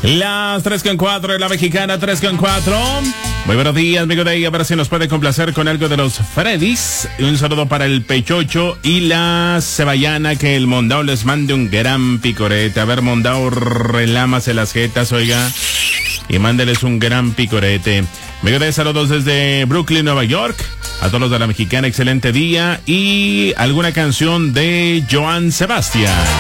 Las 3:04 de la mexicana, 3:04. Muy buenos días, amigo de ella. A ver si nos puede complacer con algo de los Freddys. Un saludo para el Pechocho y la Ceballana. Que el Mondao les mande un gran picorete. A ver, Mondao, relámase las jetas, oiga. Y mándeles un gran picorete. Amigo de saludos desde Brooklyn, Nueva York. A todos los de la mexicana, excelente día. Y alguna canción de Joan Sebastián.